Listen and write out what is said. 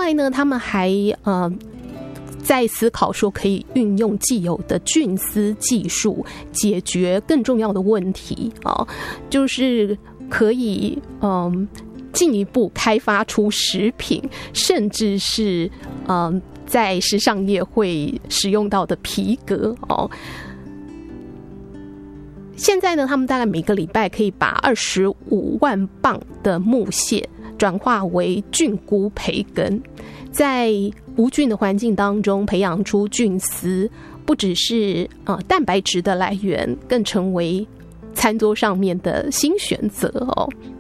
外呢，他们还在思考说可以运用既有的菌丝技术解决更重要的问题就是可以进一步开发出食品，甚至是在时尚业会使用到的皮革现在呢，他们大概每个礼拜可以把25万磅的木屑转化为菌菇培根，在无菌的环境当中培养出菌丝，不只是蛋白质的来源，更成为餐桌上面的新选择